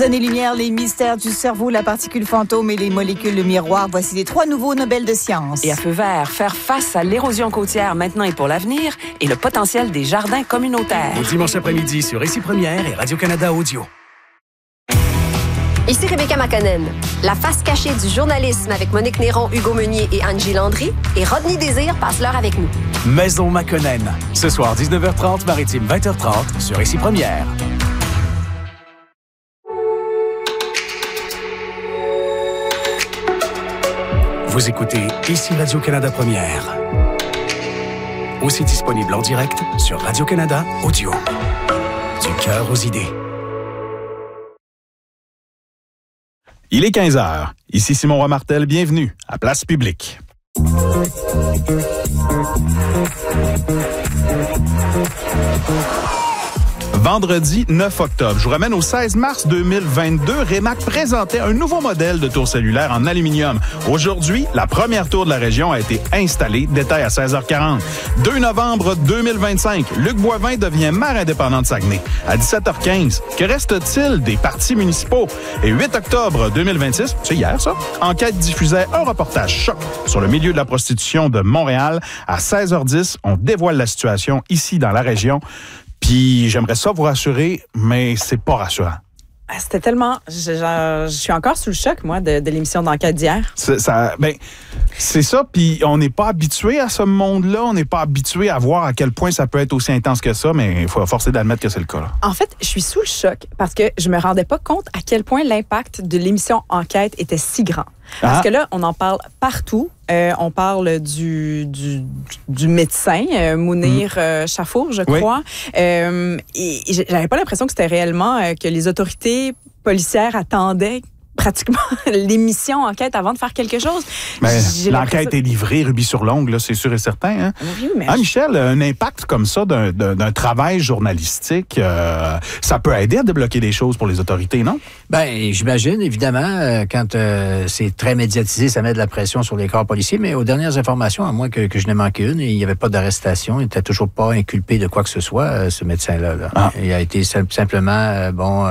Donner lumière, les mystères du cerveau, la particule fantôme et les molécules de miroir. Voici les 3 nouveaux Nobel de sciences. Et à feu vert, faire face à l'érosion côtière maintenant et pour l'avenir et le potentiel des jardins communautaires. Le dimanche après-midi sur Ici Première et Radio-Canada Audio. Ici Rebecca McConnell. La face cachée du journalisme avec Monique Néron, Hugo Meunier et Angie Landry et Rodney Désir passe l'heure avec nous. Maison McConnell. Ce soir, 19h30, Maritime 20h30 sur Ici Première. Vous écoutez Ici Radio-Canada Première. Aussi disponible en direct sur Radio-Canada Audio. Du cœur aux idées. Il est 15h. Ici Simon Roy-Martel. Bienvenue à Place Publique. Vendredi 9 octobre, je vous ramène au 16 mars 2022. Rémac présentait un nouveau modèle de tour cellulaire en aluminium. Aujourd'hui, la première tour de la région a été installée. Détail à 16h40. 2 novembre 2025, Luc Boivin devient maire indépendant de Saguenay. À 17h15, que reste-t-il des partis municipaux? Et 8 octobre 2026, c'est hier ça, Enquête diffusait un reportage choc sur le milieu de la prostitution de Montréal. À 16h10, on dévoile la situation ici dans la région. Puis j'aimerais ça vous rassurer, mais c'est pas rassurant. C'était tellement... Je suis encore sous le choc, moi, de l'émission d'enquête d'hier. C'est ça, puis on n'est pas habitué à ce monde-là. On n'est pas habitué à voir à quel point ça peut être aussi intense que ça, mais il faut forcer d'admettre que c'est le cas. Là. En fait, je suis sous le choc parce que je me rendais pas compte à quel point l'impact de l'émission Enquête était si grand. Parce que là, on en parle partout. On parle du médecin, Mounir Chafour, je crois. Oui. Et j'avais pas l'impression que c'était réellement que les autorités policières attendaient pratiquement l'émission Enquête avant de faire quelque chose. Mais l'enquête est livrée, rubis sur l'ongle, c'est sûr et certain. Hein? Oui, mais Michel, un impact comme ça d'un travail journalistique, ça peut aider à débloquer des choses pour les autorités, non? Bien, j'imagine, évidemment, quand c'est très médiatisé, ça met de la pression sur les corps policiers, mais aux dernières informations, à moins que je n'ai manqué une, il n'y avait pas d'arrestation, il n'était toujours pas inculpé de quoi que ce soit, ce médecin-là. Là. Ah. Il a été simplement,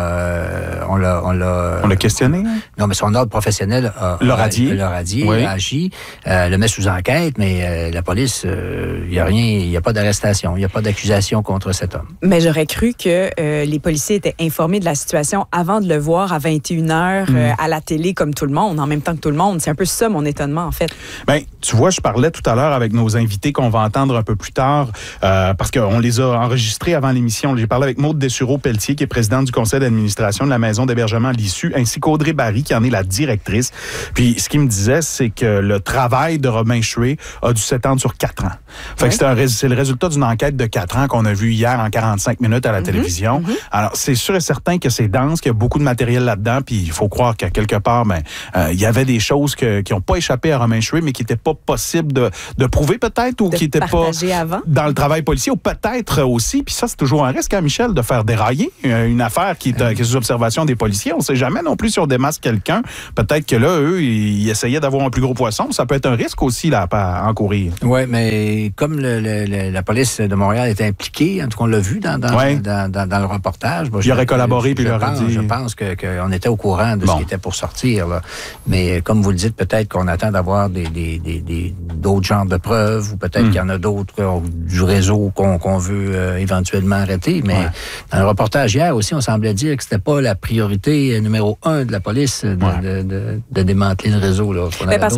on l'a questionné? Non, mais son ordre professionnel l'a radié, oui. A agi, le met sous enquête, mais la police, il n'y a rien, il n'y a pas d'arrestation, il n'y a pas d'accusation contre cet homme. Mais j'aurais cru que les policiers étaient informés de la situation avant de le voir à 21h à la télé comme tout le monde, en même temps que tout le monde. C'est un peu ça mon étonnement, en fait. Bien, tu vois, je parlais tout à l'heure avec nos invités qu'on va entendre un peu plus tard, parce qu'on les a enregistrés avant l'émission. J'ai parlé avec Maude Dessureau-Pelletier, qui est présidente du conseil d'administration de la maison d'hébergement L'Issue, ainsi qu'Audrey Barry, qui en est la directrice. Puis, ce qu'il me disait, c'est que le travail de Robin Chouet a dû s'étendre sur 4 ans. Fait que c'est le résultat d'une enquête de 4 ans qu'on a vue hier en 45 minutes à la télévision. Alors, c'est sûr et certain que c'est dense, qu'il y a beaucoup de matériel là-dedans, puis il faut croire qu'à quelque part, il y avait des choses qui n'ont pas échappé à Robin Chouet, mais qui n'étaient pas possibles de prouver peut-être, ou qui n'étaient pas dans le travail policier, ou peut-être aussi, puis ça, c'est toujours un risque, hein, Michel, de faire dérailler une affaire qui est sous observation des policiers. On ne sait jamais non plus si on démasque quelqu'un. Peut-être que là, eux, ils essayaient d'avoir un plus gros poisson. Ça peut être un risque aussi là, à encourir. Oui, mais comme la police de Montréal était impliquée, en tout cas, on l'a vu dans le reportage. Il aurait collaboré puis il aurait dit... Je pense qu'on était au courant de ce qui était pour sortir. Là. Mais comme vous le dites, peut-être qu'on attend d'avoir d'autres genres de preuves, ou peut-être qu'il y en a d'autres du réseau qu'on veut éventuellement arrêter. Mais dans le reportage hier aussi, on semblait dire que c'était pas la priorité numéro 1 de la police de démanteler le réseau. Là. Parce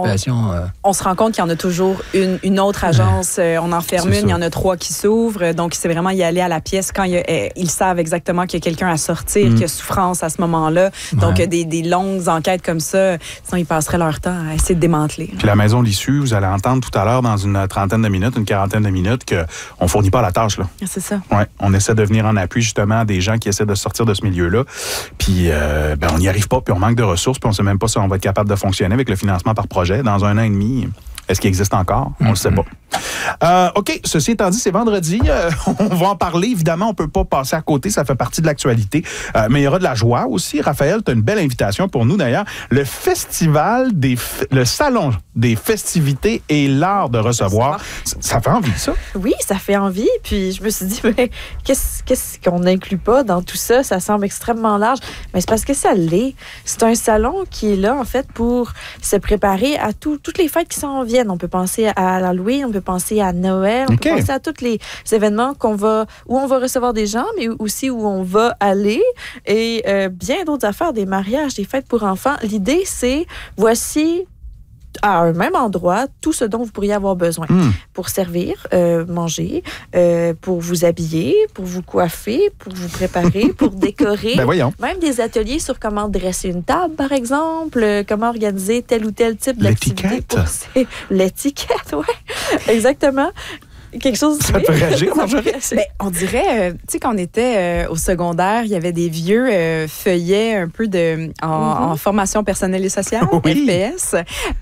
qu'on se rend compte qu'il y en a toujours une autre agence. On en ferme une, il y en a 3 qui s'ouvrent. Donc, c'est vraiment y aller à la pièce quand ils savent exactement qu'il y a quelqu'un à sortir, qu'il y a souffrance à ce moment-là. Donc, des longues enquêtes comme ça, sinon ils passeraient leur temps à essayer de démanteler. Puis la maison L'Issue, vous allez entendre tout à l'heure dans une trentaine de minutes, une quarantaine de minutes, qu'on ne fournit pas la tâche. Là. C'est ça. Ouais, on essaie de venir en appui justement à des gens qui essaient de sortir de ce milieu-là. Puis, on n'y arrive pas, puis on manque de ressources, puis on ne sait même pas si on va être capable de fonctionner avec le financement par projet dans 1 an et demi. Est-ce qu'il existe encore? On ne le sait pas. OK, ceci étant dit, c'est vendredi. On va en parler. Évidemment, on ne peut pas passer à côté. Ça fait partie de l'actualité. Mais il y aura de la joie aussi. Raphaël, tu as une belle invitation pour nous, d'ailleurs. Le festival le salon des festivités et l'art de recevoir. Ça fait envie, ça? Oui, ça fait envie. Puis je me suis dit, mais qu'est-ce qu'on n'inclut pas dans tout ça? Ça semble extrêmement large. Mais c'est parce que ça l'est. C'est un salon qui est là, en fait, pour se préparer à toutes les fêtes qui s'en viennent. On peut penser à l'Halloween, on peut penser à Noël, on peut penser à tous les événements où on va recevoir des gens, mais aussi où on va aller. Et bien d'autres affaires, des mariages, des fêtes pour enfants. L'idée, c'est, voici à un même endroit tout ce dont vous pourriez avoir besoin pour servir, manger, pour vous habiller, pour vous coiffer, pour vous préparer, pour décorer. Ben voyons. Même des ateliers sur comment dresser une table, par exemple, comment organiser tel ou tel type d'activité. L'étiquette, oui, exactement. Quelque chose. Ça te fait réagir, Marjorie? Ben, on dirait, tu sais, quand on était au secovieux, il y avait des vieux feuillets un peu en formation personnelle et sociale, FPS,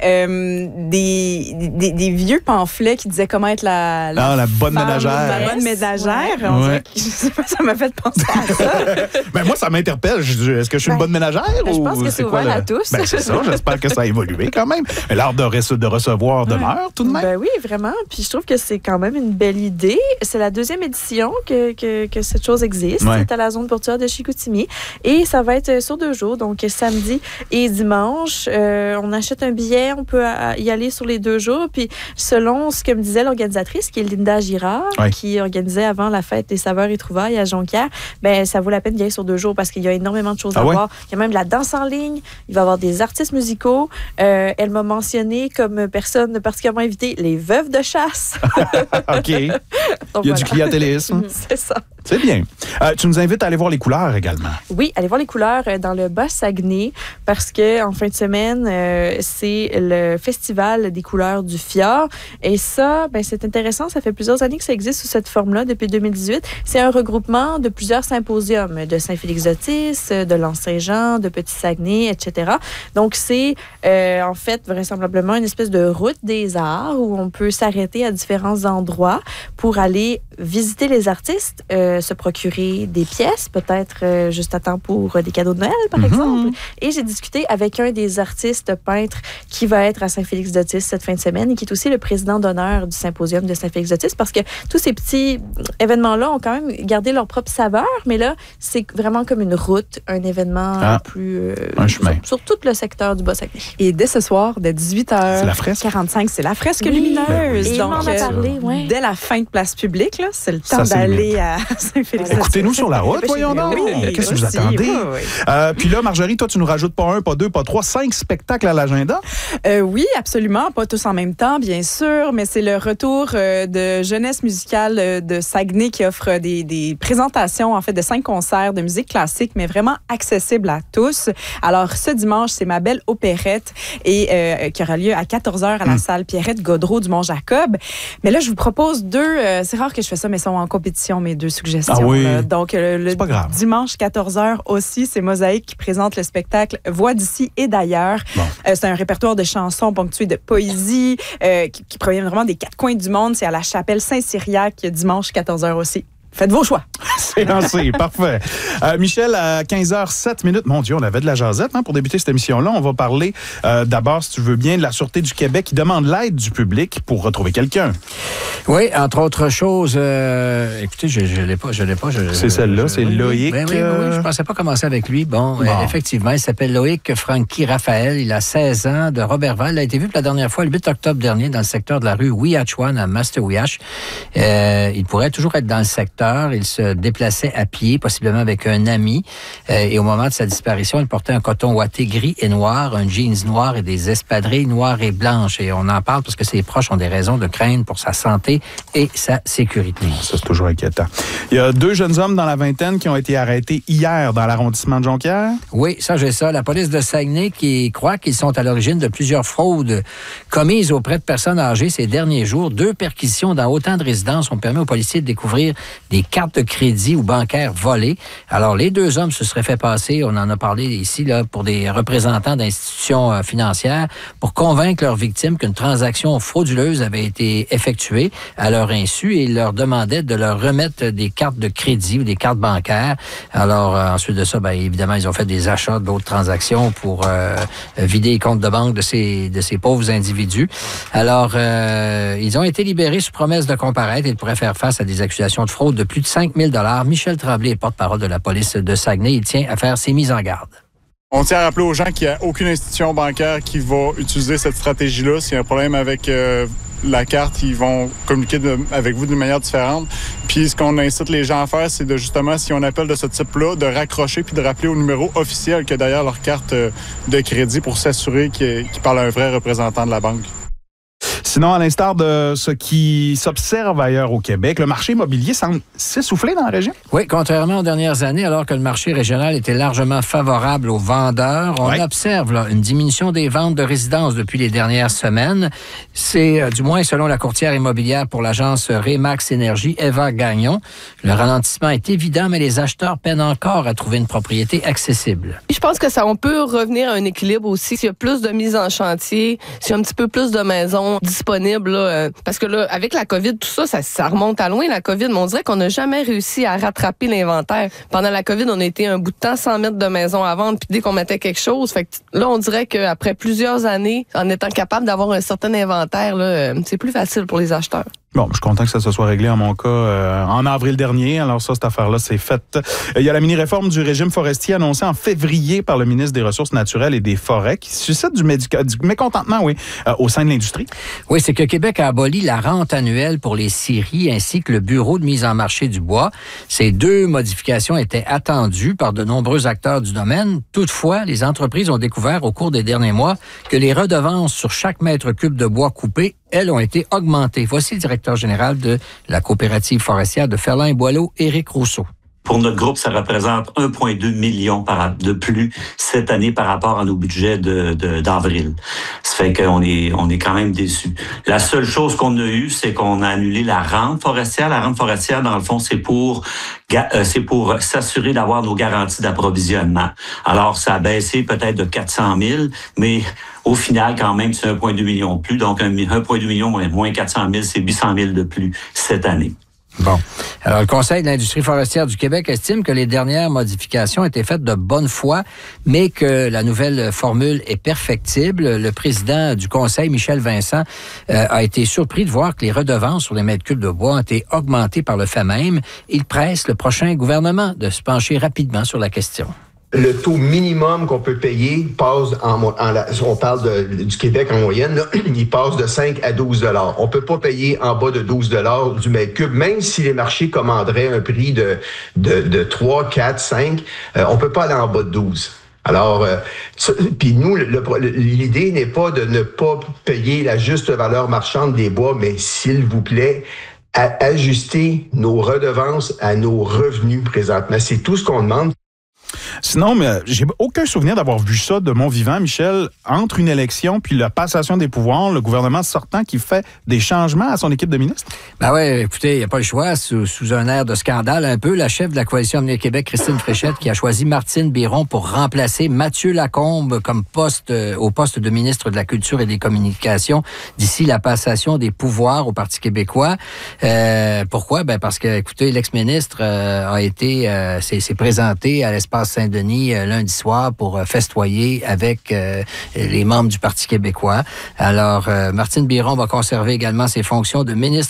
des vieux pamphlets qui disaient comment être la bonne femme, ménagère. La bonne ménagère. Ouais. On dirait que, je sais pas, ça m'a fait penser à ça. Ben moi, ça m'interpelle. Est-ce que je suis une bonne ménagère? Je pense que c'est ouvert à tous. Ben, c'est ça. J'espère que ça a évolué quand même. Mais l'art de recevoir demeure tout de même. Ben oui, vraiment. Puis je trouve que c'est quand même une belle idée. C'est la 2e édition que cette chose existe. Ouais. C'est à la zone portuaire de Chicoutimi. Et ça va être sur 2 jours, donc samedi et dimanche. On achète un billet, on peut y aller sur les 2 jours. Puis selon ce que me disait l'organisatrice, qui est Linda Girard, qui organisait avant la fête des saveurs et trouvailles à Jonquière, ben ça vaut la peine d'y aller sur 2 jours parce qu'il y a énormément de choses à voir. Il y a même de la danse en ligne. Il va y avoir des artistes musicaux. Elle m'a mentionné comme personne particulièrement invitée les veuves de chasse. OK. Donc, il y a du clientélisme. C'est ça. C'est bien. Tu nous invites à aller voir les couleurs également. Oui, allez voir les couleurs dans le Bas-Saguenay parce qu'en fin de semaine, c'est le festival des couleurs du fjord. Et ça, ben, c'est intéressant. Ça fait plusieurs années que ça existe sous cette forme-là, depuis 2018. C'est un regroupement de plusieurs symposiums de Saint-Félix-d'Otis, de l'Anse-Saint-Jean, de Petit-Saguenay, etc. Donc, c'est en fait vraisemblablement une espèce de route des arts où on peut s'arrêter à différents endroits pour aller visiter les artistes, se procurer des pièces, peut-être juste à temps pour des cadeaux de Noël, par exemple. Et j'ai discuté avec un des artistes peintres qui va être à Saint-Félix-d'Otis cette fin de semaine et qui est aussi le président d'honneur du symposium de Saint-Félix-d'Otis parce que tous ces petits événements-là ont quand même gardé leur propre saveur, mais là, c'est vraiment comme une route, un événement plus... un chemin. Sur tout le secteur du Bas-Saguenay. Et dès ce soir, dès 18h45, c'est la fresque. C'est la fresque lumineuse. Et donc, on en a parlé, dès la fin de place publique, là, c'est le temps d'aller à Saint-Félix. Écoutez-nous sur la route, voyons donc. Qu'est-ce que vous attendez? Puis là, Marjorie, toi, tu nous rajoutes pas 1, pas 2, pas 3, 5 spectacles à l'agenda? Oui, absolument. Pas tous en même temps, bien sûr, mais c'est le retour de Jeunesse musicale de Saguenay qui offre des présentations, en fait, de 5 concerts de musique classique, mais vraiment accessibles à tous. Alors, ce dimanche, c'est Ma Belle Opérette et qui aura lieu à 14h à la salle Pierrette Gaudreau du Mont-Jacob. Mais là, je vous propose 2... c'est rare que je fais ça, mais ils sont en compétition, mes 2 suggestions. Ah oui. Donc, le dimanche 14h aussi, c'est Mosaïque qui présente le spectacle Voix d'ici et d'ailleurs. Bon. C'est un répertoire de chansons ponctué de poésie qui proviennent vraiment des 4 coins du monde. C'est à la chapelle Saint-Cyriaque dimanche 14h aussi. Faites vos choix. C'est lancé, parfait. Michel, à 15h07, mon Dieu, on avait de la jasette pour débuter cette émission-là. On va parler d'abord, si tu veux bien, de la Sûreté du Québec qui demande l'aide du public pour retrouver quelqu'un. Oui, entre autres choses, écoutez, je l'ai pas. C'est celle-là, c'est Loïc. Oui, je pensais pas commencer avec lui. Bon. Effectivement, il s'appelle Loïc Frankie Raphaël. Il a 16 ans, de Robertval. Il a été vu pour la dernière fois le 8 octobre dernier dans le secteur de la rue Ouiachuan à Master-Ouiache. Il pourrait toujours être dans le secteur. Il se déplaçait à pied, possiblement avec un ami. Et au moment de sa disparition, il portait un coton ouaté gris et noir, un jeans noir et des espadrilles noires et blanches. Et on en parle parce que ses proches ont des raisons de craindre pour sa santé et sa sécurité. Ça, c'est toujours inquiétant. Il y a 2 jeunes hommes dans la vingtaine qui ont été arrêtés hier dans l'arrondissement de Jonquière. Oui, ça, j'ai ça. La police de Saguenay qui croit qu'ils sont à l'origine de plusieurs fraudes commises auprès de personnes âgées ces derniers jours. 2 perquisitions dans autant de résidences ont permis aux policiers de découvrir des cartes de crédit ou bancaires volées. Alors, les deux hommes se seraient fait passer, on en a parlé ici, là, pour des représentants d'institutions financières pour convaincre leurs victimes qu'une transaction frauduleuse avait été effectuée à leur insu et ils leur demandaient de leur remettre des cartes de crédit ou des cartes bancaires. Alors, ensuite de ça, bien évidemment, ils ont fait des achats d'autres transactions pour vider les comptes de banque de ces pauvres individus. Alors, ils ont été libérés sous promesse de comparaître et ils pourraient faire face à des accusations de fraude de plus de 5 000 $. Michel Tremblay est porte-parole de la police de Saguenay. Il tient à faire ces mises en garde. On tient à rappeler aux gens qu'il n'y a aucune institution bancaire qui va utiliser cette stratégie-là. S'il y a un problème avec la carte, ils vont communiquer avec vous d'une manière différente. Puis ce qu'on incite les gens à faire, c'est de justement, si on appelle de ce type-là, de raccrocher puis de rappeler au numéro officiel qu'il y a derrière leur carte de crédit pour s'assurer qu'ils parlent à un vrai représentant de la banque. Sinon, à l'instar de ce qui s'observe ailleurs au Québec, le marché immobilier semble s'essouffler dans la région. Oui, contrairement aux dernières années, alors que le marché régional était largement favorable aux vendeurs, on observe là, une diminution des ventes de résidences depuis les dernières semaines. C'est du moins selon la courtière immobilière pour l'agence Remax Énergie, Eva Gagnon. Le ralentissement est évident, mais les acheteurs peinent encore à trouver une propriété accessible. Je pense que on peut revenir à un équilibre aussi. S'il y a plus de mise en chantier, s'il y a un petit peu plus de maisons disponibles, là, parce que là, avec la COVID, tout ça, ça remonte à loin, la COVID, mais on dirait qu'on n'a jamais réussi à rattraper l'inventaire. Pendant la COVID, on a été un bout de temps sans mettre de maison à vendre, puis dès qu'on mettait quelque chose, fait que là, on dirait qu'après plusieurs années, en étant capable d'avoir un certain inventaire, là, c'est plus facile pour les acheteurs. Bon, je suis content que ça se soit réglé en mon cas en avril dernier. Alors ça, cette affaire-là, c'est faite. Il y a la mini-réforme du régime forestier annoncée en février par le ministre des Ressources naturelles et des Forêts qui suscite du mécontentement, au sein de l'industrie. Oui, c'est que Québec a aboli la rente annuelle pour les scieries ainsi que le bureau de mise en marché du bois. Ces deux modifications étaient attendues par de nombreux acteurs du domaine. Toutefois, les entreprises ont découvert au cours des derniers mois que les redevances sur chaque mètre cube de bois coupé, elles, ont été augmentées. Voici le directeur général de la coopérative forestière de Ferland-et-Boileau, Éric Rousseau. Pour notre groupe, ça représente 1,2 million de plus cette année par rapport à nos budgets d'avril. Ça fait qu'on est quand même déçus. La seule chose qu'on a eue, c'est qu'on a annulé la rente forestière. La rente forestière, dans le fond, c'est pour s'assurer d'avoir nos garanties d'approvisionnement. Alors, ça a baissé peut-être de 400 000, mais au final, quand même, c'est 1,2 million de plus. Donc, 1,2 million moins 400 000, c'est 800 000 de plus cette année. Bon. Alors, le Conseil de l'industrie forestière du Québec estime que les dernières modifications étaient faites de bonne foi, mais que la nouvelle formule est perfectible. Le président du Conseil, Michel Vincent, a été surpris de voir que les redevances sur les mètres cubes de bois ont été augmentées par le fait même. Il presse le prochain gouvernement de se pencher rapidement sur la question. Le taux minimum qu'on peut payer passe on parle du Québec en moyenne, là, il passe de 5 à 12 $. On peut pas payer en bas de 12 $ du mètre cube, même si les marchés commanderaient un prix de 3, 4, 5, on peut pas aller en bas de 12. Alors, puis nous, l'idée n'est pas de ne pas payer la juste valeur marchande des bois, mais s'il vous plaît, ajuster nos redevances à nos revenus présentement. C'est tout ce qu'on demande. Sinon, mais j'ai aucun souvenir d'avoir vu ça de mon vivant, Michel, entre une élection puis la passation des pouvoirs, le gouvernement sortant qui fait des changements à son équipe de ministres. Ben oui, écoutez, il n'y a pas le choix. Sous un air de scandale un peu, la chef de la Coalition Avenir Québec, Christine Fréchette, qui a choisi Martine Biron pour remplacer Mathieu Lacombe comme au poste de ministre de la Culture et des Communications d'ici la passation des pouvoirs au Parti québécois. Pourquoi? Ben parce que, écoutez, l'ex-ministre s'est présenté à l'espace Saint-Denis lundi soir pour festoyer avec les membres du Parti québécois. Alors, Martine Biron va conserver également ses fonctions de ministre